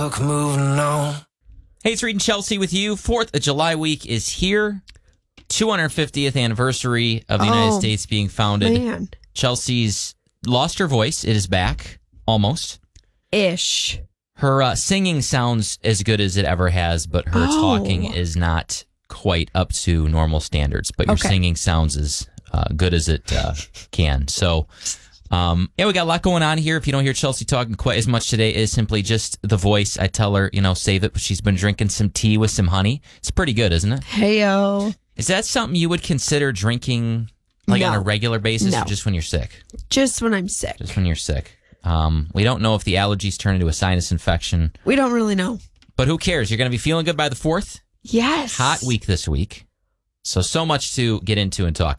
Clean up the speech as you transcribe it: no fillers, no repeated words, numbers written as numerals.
Moving on. Hey, it's Reed and Chelsea with you. 4th of July week is here. 250th anniversary of the United States being founded. Man. Chelsea's lost her voice. It is back. Almost. Ish. Her singing sounds as good as it ever has, but her talking is not quite up to normal standards. But your singing sounds as good as it can. So, we got a lot going on here. If you don't hear Chelsea talking quite as much today, it's simply just the voice. I tell her, save it. She's been drinking some tea with some honey. It's pretty good, isn't it? Heyo. Is that something you would consider drinking on a regular basis or just when you're sick? Just when I'm sick. Just when you're sick. We don't know if the allergies turn into a sinus infection. We don't really know. But who cares? You're going to be feeling good by the 4th? Yes. Hot week this week. So much to get into and talk about.